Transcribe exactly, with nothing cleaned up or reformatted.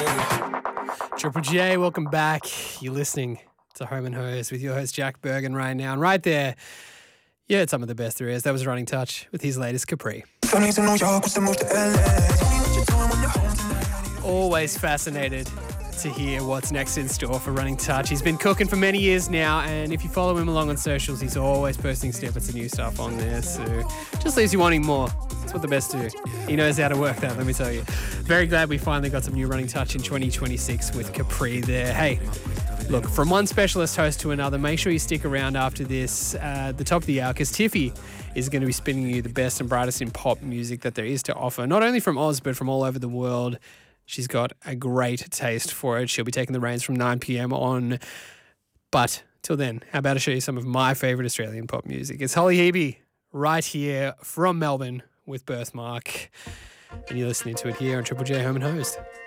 Triple J, welcome back. You're listening to Home and Hose with your host Jack Bergen right now. And right there, yeah, it's some of the best there is. That was Running Touch with his latest Capri. Always fascinated to hear what's next in store for Running Touch. He's been cooking for many years now, and if you follow him along on socials, he's always posting snippets of new stuff on there. So just leaves you wanting more. That's what the best do. He knows how to work that, let me tell you. Very glad we finally got some new Running Touch in twenty twenty-six with Capri there. Hey, look, from one specialist host to another, make sure you stick around after this, uh, at the top of the hour, because Tiffy is going to be spinning you the best and brightest in pop music that there is to offer, not only from Oz, but from all over the world. She's got a great taste for it. She'll be taking the reins from nine p.m. on. But till then, how about I show you some of my favourite Australian pop music? It's Holly Hebe right here from Melbourne with Birthmark. And you're listening to it here on Triple J Home and Hose.